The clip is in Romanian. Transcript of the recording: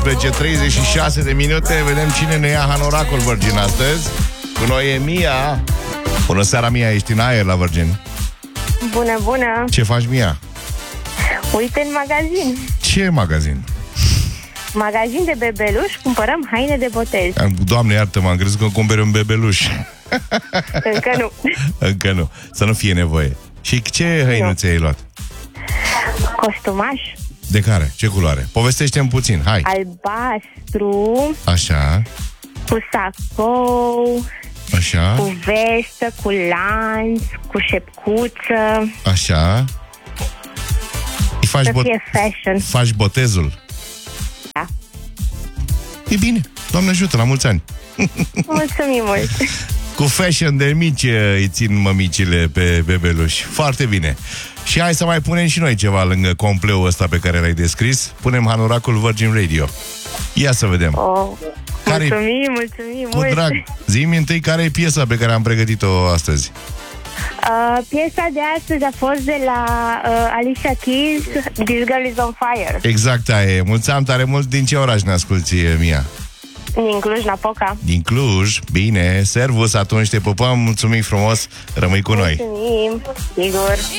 36 de minute. Vedem cine ne ia Hanoracul Virgin astăzi. Cu noi e Mia. Bună seara, Mia, ești în aer la Virgin. Bună, bună. Ce faci, Mia? Uite în magazin. Ce magazin? Magazin de bebeluși, cumpărăm haine de botez. Doamne, iartă-mă, am crezut că cumperi un bebeluș. Încă nu. Încă nu, să nu fie nevoie. Și ce hăinuțe ai luat? Costumaș. De care? Ce culoare? Povestește-mi puțin, hai. Albastru. Așa. Cu sacou. Așa. Cu vestă, cu lanț, cu șepcuță. Așa. Să fie fashion. Faci botezul? Da. E bine, Doamne ajută, la mulți ani. Mulțumim mult. Cu fashion de mici îi țin mămicile pe bebeluși. Foarte bine. Și hai să mai punem și noi ceva lângă compleul ăsta pe care l-ai descris. Punem Hanoracul Virgin Radio. Ia să vedem. Mulțumim cu mult. drag. Zi-mi întâi care e piesa pe care am pregătit-o astăzi. Piesa de astăzi a fost de la Alicia Keys, This Girl is on Fire. Exact, aia e. Mulțumim tare mult. Din ce oraș ne asculti, Mia? Din Cluj-Napoca. Din Cluj, bine, servus, atunci te pupăm, mulțumim frumos, rămâi cu noi. Mulțumim, sigur.